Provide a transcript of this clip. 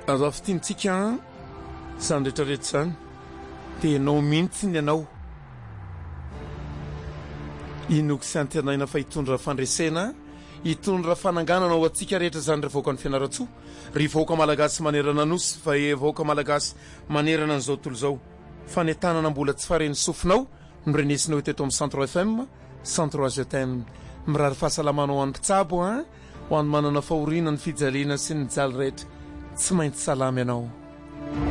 azo afitiantsika zany rehetrarehetra zany dia nao mintsiny ianao inoko sy antenaina fa hitondra fandresena hitondra fananganana ao atsika rehetra zany revoaka ny fianaratsoa ry vahoaka malagasy manerana nosy fa vahoaka malagasy manerana an'izao tontolo izao fanetanana mbola tsy fareny sofinao norenesinao teto amin'ny centre FM 103 FM mirary fahasalamanao ho an'ny mpitsabo ho an'ny manana fahoriana ny fijaliana sy ny jaly rehetra tsy maintsy salamy ianao